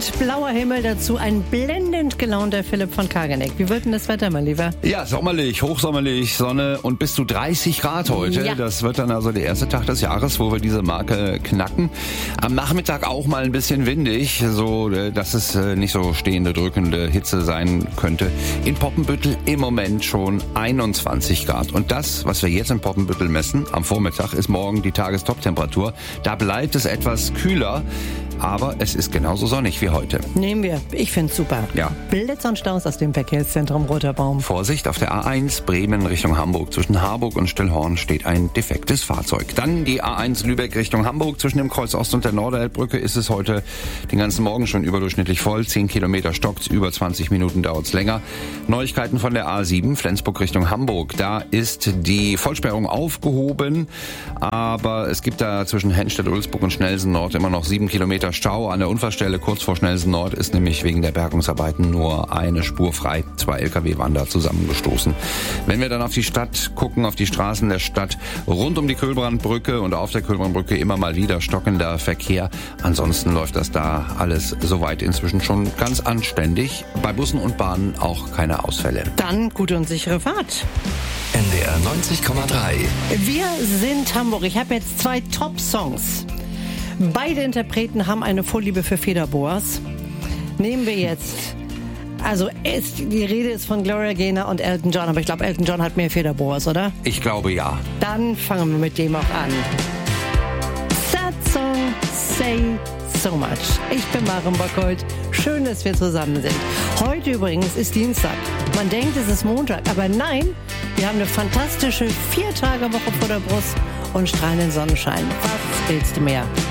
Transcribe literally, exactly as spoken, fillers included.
und blauer Himmel, dazu ein blendend gelaunter Philipp von Kageneck. Wie wird denn das Wetter, mein Lieber? Ja, sommerlich, hochsommerlich, Sonne und bis zu dreißig Grad heute. Ja. Das wird dann also der erste Tag des Jahres, wo wir diese Marke knacken. Am Nachmittag auch mal ein bisschen windig, so dass es nicht so stehende, drückende Hitze sein könnte. In Poppenbüttel im Moment schon einundzwanzig Grad. Und das, was wir jetzt in Poppenbüttel messen, am Vormittag, ist morgen die Tagestoptemperatur. Da bleibt es etwas kühler, aber es ist genauso sonnig wie heute. Nehmen wir. Ich find's super. Ja. Blitz und Staus aus dem Verkehrszentrum Roter Baum. Vorsicht, auf der A eins Bremen Richtung Hamburg. Zwischen Harburg und Stillhorn steht ein defektes Fahrzeug. Dann die A eins Lübeck Richtung Hamburg. Zwischen dem Kreuz Ost und der Norderelbbrücke ist es heute den ganzen Morgen schon überdurchschnittlich voll. zehn Kilometer stockt's, über zwanzig Minuten dauert's länger. Neuigkeiten von der A sieben Flensburg Richtung Hamburg. Da ist die Vollsperrung aufgehoben, aber es gibt da zwischen Hennstedt-Ulzburg und Schnelsen Nord immer noch sieben Kilometer Stau. An der Unfallstelle kurz vor Schnelsen Nord ist nämlich wegen der Bergungsarbeiten nur eine Spur frei. Zwei L K W waren da zusammengestoßen. Wenn wir dann auf die Stadt gucken, auf die Straßen der Stadt, rund um die Kühlbrandbrücke und auf der Kühlbrandbrücke immer mal wieder stockender Verkehr. Ansonsten läuft das da alles soweit inzwischen schon ganz anständig. Bei Bussen und Bahnen auch keine Ausfälle. Dann gute und sichere Fahrt. N D R neunzig Komma drei. Wir sind Hamburg. Ich habe jetzt zwei Top-Songs. Beide Interpreten haben eine Vorliebe für Federboas. Nehmen wir jetzt, also ist, die Rede ist von Gloria Gaynor und Elton John, aber ich glaube, Elton John hat mehr Federboas, oder? Ich glaube ja. Dann fangen wir mit dem auch an. Sad Song, Say So Much. Ich bin Maren Bockholt. Schön, dass wir zusammen sind. Heute übrigens ist Dienstag. Man denkt, es ist Montag, aber nein, wir haben eine fantastische Vier-Tage-Woche vor der Brust und strahlenden Sonnenschein. Was willst du mehr?